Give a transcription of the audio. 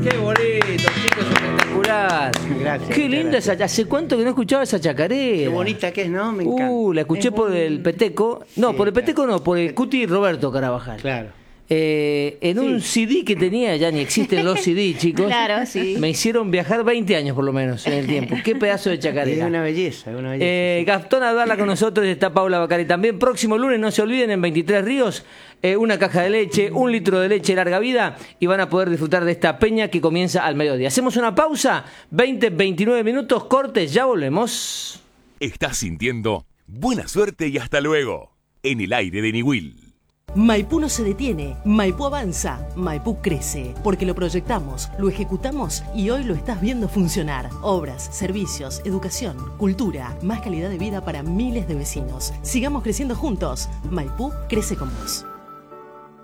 Qué bonito, chicos, espectacular. Gracias. Qué linda esa. ¿Hace cuánto que no escuchaba esa chacarera? Qué bonita que es, ¿no? Me encanta. La escuché por el Peteco. No, Sí, por el Peteco claro. no, por el Cuti Roberto Carabajal. Claro. En un CD que tenía, ya ni existen los CD, chicos. Claro, sí. Me hicieron viajar 20 años por lo menos en el tiempo. Qué pedazo de Es chacarera. una belleza, una belleza. Sí. Gastón Advala con nosotros, está Paula Bacari también. Próximo lunes, no se olviden, en 23 Ríos, una caja de leche, 1 litro de leche larga vida y van a poder disfrutar de esta peña que comienza al mediodía. Hacemos una pausa, 29 minutos, cortes, ya volvemos. Estás sintiendo buena suerte y hasta luego en el aire de Niwil. Maipú no se detiene, Maipú avanza, Maipú crece, porque lo proyectamos, lo ejecutamos y hoy lo estás viendo funcionar. Obras, servicios, educación, cultura, más calidad de vida para miles de vecinos. Sigamos creciendo juntos. Maipú crece con vos.